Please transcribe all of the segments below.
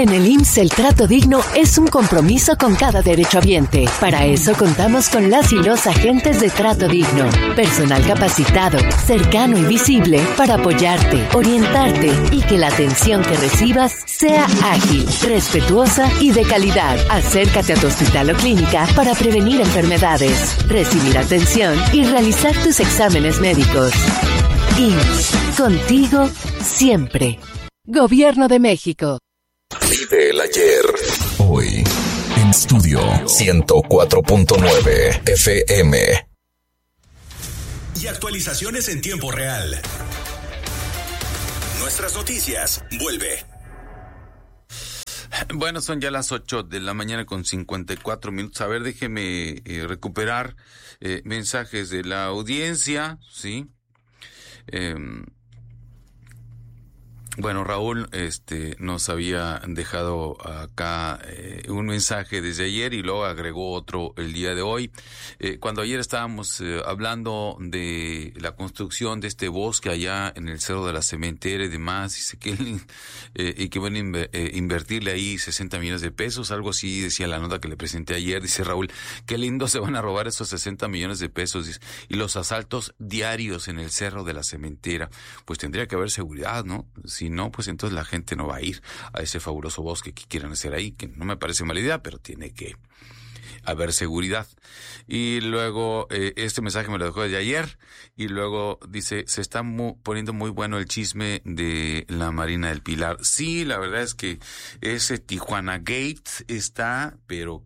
En el IMSS el trato digno es un compromiso con cada derechohabiente. Para eso contamos con las y los agentes de trato digno. Personal capacitado, cercano y visible para apoyarte, orientarte y que la atención que recibas sea ágil, respetuosa y de calidad. Acércate a tu hospital o clínica para prevenir enfermedades, recibir atención y realizar tus exámenes médicos. IMSS, contigo siempre. Gobierno de México. Vive el ayer. Hoy, en Estudio 104.9 FM. Y actualizaciones en tiempo real. Nuestras noticias, vuelve. Bueno, son ya las 8 de la mañana con 54 minutos. A ver, déjeme recuperar mensajes de la audiencia, ¿sí? Bueno, Raúl nos había dejado acá un mensaje desde ayer y luego agregó otro el día de hoy. Cuando ayer estábamos hablando de la construcción de este bosque allá en el Cerro de la Cementera y demás, dice que y que van a invertirle ahí 60 millones de pesos, algo así decía la nota que le presenté ayer. Dice Raúl, qué lindo se van a robar esos 60 millones de pesos, dice, y los asaltos diarios en el Cerro de la Cementera. Pues tendría que haber seguridad, ¿no? Si no, pues entonces la gente no va a ir a ese fabuloso bosque que quieran hacer ahí, que no me parece mala idea, pero tiene que haber seguridad. Y luego, este mensaje me lo dejó desde ayer, y luego dice, se está poniendo muy bueno el chisme de la Marina del Pilar. Sí, la verdad es que ese Tijuana Gate está, pero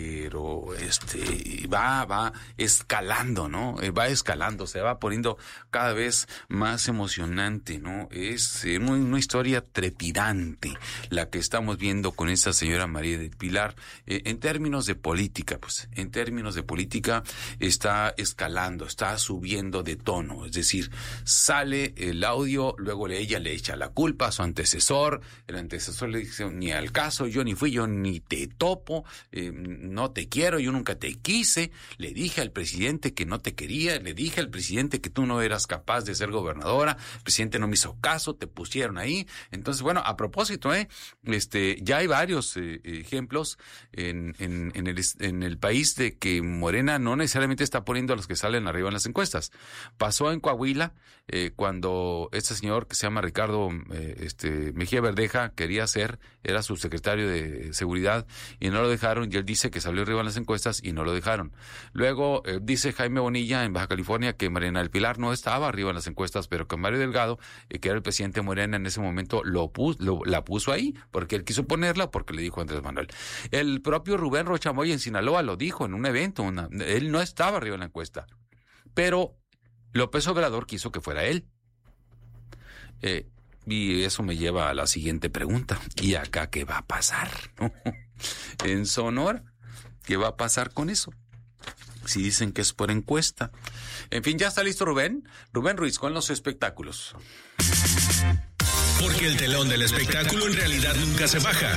va escalando, ¿no? Va escalando, se va poniendo cada vez más emocionante, ¿no? Es una historia trepidante la que estamos viendo con esta señora María del Pilar. En términos de política, pues, en términos de política está escalando, está subiendo de tono, es decir, sale el audio, luego ella le echa la culpa a su antecesor, el antecesor le dice, ni al caso, yo ni fui, yo ni te topo, no te quiero, yo nunca te quise, le dije al presidente que no te quería, le dije al presidente que tú no eras capaz de ser gobernadora, el presidente no me hizo caso, te pusieron ahí. Entonces, bueno, a propósito, ya hay varios ejemplos en el país de que Morena no necesariamente está poniendo a los que salen arriba en las encuestas. Pasó en Coahuila, cuando este señor que se llama Ricardo Mejía Verdeja era subsecretario de Seguridad y no lo dejaron, y él dice que salió arriba en las encuestas y no lo dejaron. Luego dice Jaime Bonilla en Baja California que Mariana del Pilar no estaba arriba en las encuestas, pero que Mario Delgado, que era el presidente de Morena en ese momento, la puso ahí porque él quiso ponerla, porque le dijo Andrés Manuel. El propio Rubén Rochamoy en Sinaloa lo dijo en un evento, él no estaba arriba en la encuesta, pero López Obrador quiso que fuera él. Y eso me lleva a la siguiente pregunta. ¿Y acá qué va a pasar? En Sonora, ¿qué va a pasar con eso? Si dicen que es por encuesta. En fin, ¿ya está listo Rubén? Rubén Ruiz con los espectáculos. Porque el telón del espectáculo en realidad nunca se baja.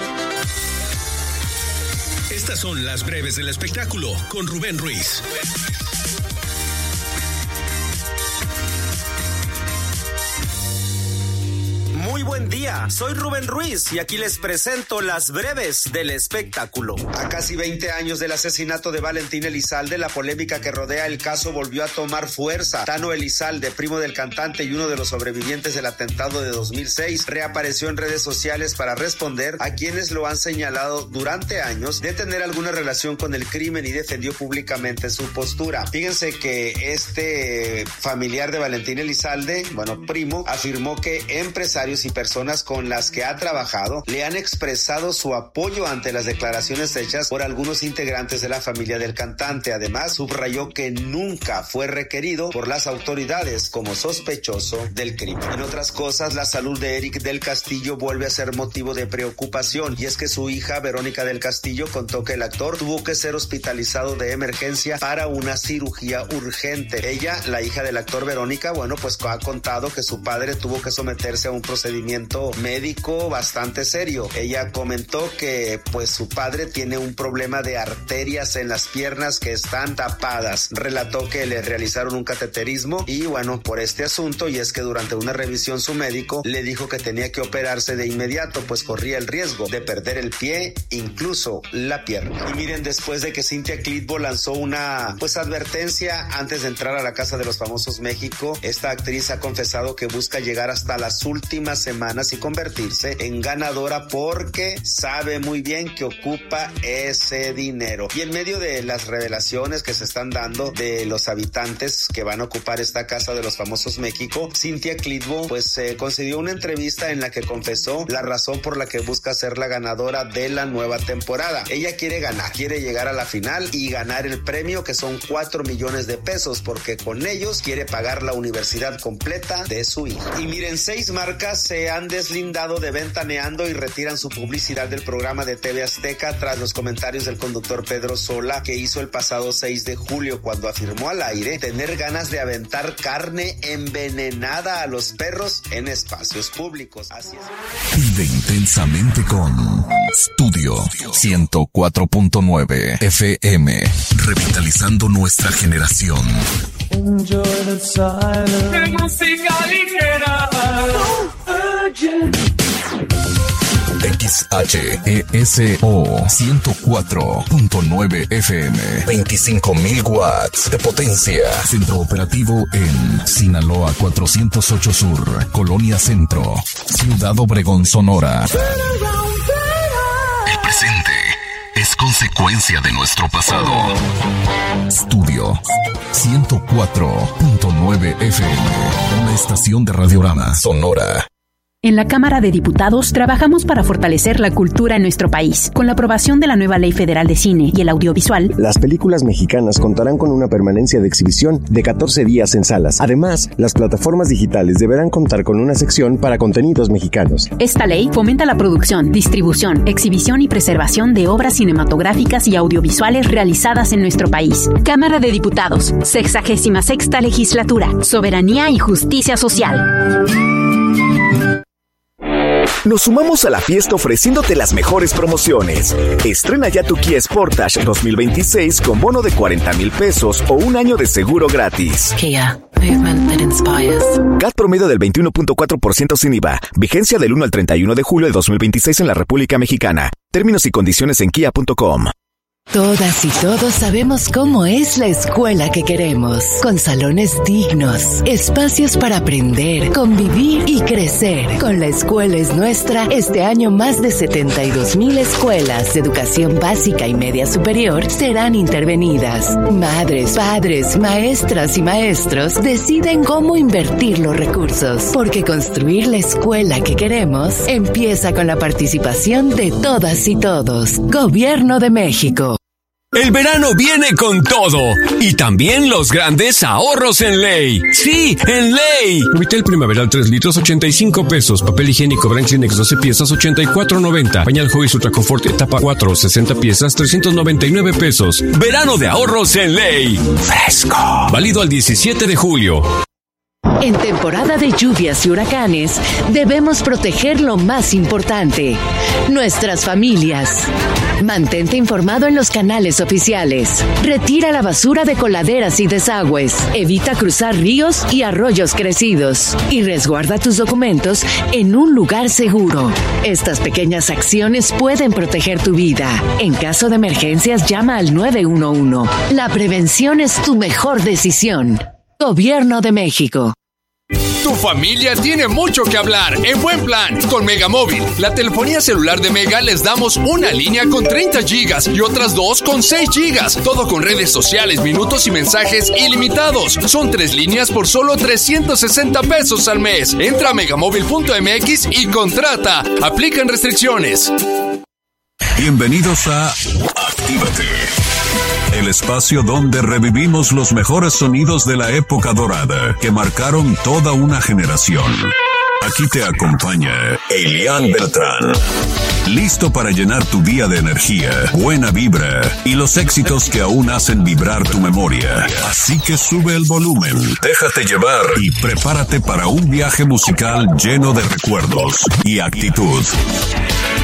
Estas son las breves del espectáculo con Rubén Ruiz. Muy buen día, soy Rubén Ruiz y aquí les presento las breves del espectáculo. A casi 20 años del asesinato de Valentín Elizalde, la polémica que rodea el caso volvió a tomar fuerza. Tano Elizalde, primo del cantante y uno de los sobrevivientes del atentado de 2006, reapareció en redes sociales para responder a quienes lo han señalado durante años de tener alguna relación con el crimen y defendió públicamente su postura. Fíjense que este familiar de Valentín Elizalde, primo, afirmó que empresarios y personas con las que ha trabajado le han expresado su apoyo ante las declaraciones hechas por algunos integrantes de la familia del cantante. Además, subrayó que nunca fue requerido por las autoridades como sospechoso del crimen. En otras cosas, la salud de Eric del Castillo vuelve a ser motivo de preocupación, y es que su hija, Verónica del Castillo, contó que el actor tuvo que ser hospitalizado de emergencia para una cirugía urgente. Ella, la hija del actor Verónica, ha contado que su padre tuvo que someterse a un procedimiento procedimiento médico bastante serio. Ella comentó que pues su padre tiene un problema de arterias en las piernas que están tapadas. Relató que le realizaron un cateterismo y bueno, por este asunto, y es que durante una revisión su médico le dijo que tenía que operarse de inmediato, pues corría el riesgo de perder el pie, incluso la pierna. Y miren, después de que Cynthia Clitbo lanzó una advertencia antes de entrar a la Casa de los Famosos México, esta actriz ha confesado que busca llegar hasta las últimas semanas y convertirse en ganadora porque sabe muy bien que ocupa ese dinero. Y en medio de las revelaciones que se están dando de los habitantes que van a ocupar esta Casa de los Famosos México, Cynthia Clitbo concedió una entrevista en la que confesó la razón por la que busca ser la ganadora de la nueva temporada. Ella quiere ganar, quiere llegar a la final y ganar el premio, que son 4 millones de pesos, porque con ellos quiere pagar la universidad completa de su hija. Y miren, 6 marcas se han deslindado de Ventaneando y retiran su publicidad del programa de TV Azteca tras los comentarios del conductor Pedro Sola, que hizo el pasado 6 de julio cuando afirmó al aire tener ganas de aventar carne envenenada a los perros en espacios públicos. Así es. Vive intensamente con Studio 104.9 FM, revitalizando nuestra generación. Enjoy the silence. De música ligera. XHESO 104.9 FM, 25.000 watts de potencia. Centro operativo en Sinaloa 408 Sur, Colonia Centro, Ciudad Obregón, Sonora. El presente es consecuencia de nuestro pasado. Studio 104.9 FM, una estación de Radiorama Sonora. En la Cámara de Diputados trabajamos para fortalecer la cultura en nuestro país. Con la aprobación de la nueva Ley Federal de Cine y el Audiovisual, las películas mexicanas contarán con una permanencia de exhibición de 14 días en salas. Además, las plataformas digitales deberán contar con una sección para contenidos mexicanos. Esta ley fomenta la producción, distribución, exhibición y preservación de obras cinematográficas y audiovisuales realizadas en nuestro país. Cámara de Diputados, 66ª Legislatura, Soberanía y Justicia Social. Nos sumamos a la fiesta ofreciéndote las mejores promociones. Estrena ya tu Kia Sportage 2026 con bono de 40,000 pesos o un año de seguro gratis. Kia, movement that inspires. CAT promedio del 21.4% sin IVA. Vigencia del 1 al 31 de julio de 2026 en la República Mexicana. Términos y condiciones en kia.com. Todas y todos sabemos cómo es la escuela que queremos, con salones dignos, espacios para aprender, convivir y crecer. Con La Escuela es Nuestra, este año más de 72,000 escuelas de educación básica y media superior serán intervenidas. Madres, padres, maestras y maestros deciden cómo invertir los recursos, porque construir la escuela que queremos empieza con la participación de todas y todos. Gobierno de México. El verano viene con todo y también los grandes ahorros en Ley. Sí, en Ley. Vitel primaveral 3 litros 85 pesos. Papel higiénico Branch Next 12 piezas 84.90. Pañal Huggies Ultra Confort etapa 4 60 piezas 399 pesos. Verano de ahorros en Ley. Fresco. Válido al 17 de julio. En temporada de lluvias y huracanes, debemos proteger lo más importante, nuestras familias. Mantente informado en los canales oficiales. Retira la basura de coladeras y desagües. Evita cruzar ríos y arroyos crecidos. Y resguarda tus documentos en un lugar seguro. Estas pequeñas acciones pueden proteger tu vida. En caso de emergencias, llama al 911. La prevención es tu mejor decisión. Gobierno de México. Tu familia tiene mucho que hablar en Buen Plan con Megamóvil. La telefonía celular de Mega les damos una línea con 30 gigas y otras 2 con 6 gigas. Todo con redes sociales, minutos y mensajes ilimitados. Son 3 líneas por solo 360 pesos al mes. Entra a megamóvil.mx y contrata. Aplican restricciones. Bienvenidos a Actívate, el espacio donde revivimos los mejores sonidos de la época dorada que marcaron toda una generación. Aquí te acompaña Elian Beltrán. Listo para llenar tu día de energía, buena vibra y los éxitos que aún hacen vibrar tu memoria. Así que sube el volumen, déjate llevar y prepárate para un viaje musical lleno de recuerdos y actitud.